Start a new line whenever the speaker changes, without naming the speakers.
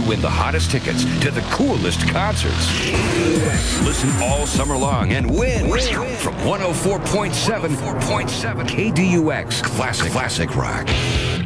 you win the hottest tickets to the coolest concerts. Listen all summer long and win from 104.7 KDUX Classic Rock.